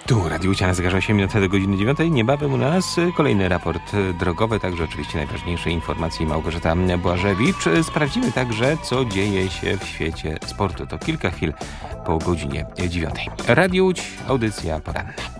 Tu Radio Łódź, zegarze 8 minut do godziny 9. Niebawem u nas kolejny raport drogowy, także oczywiście najważniejsze informacje Małgorzata Błażewicz. Sprawdzimy także, co dzieje się w świecie sportu. To kilka chwil po godzinie 9. Radio Łódź, audycja poranna.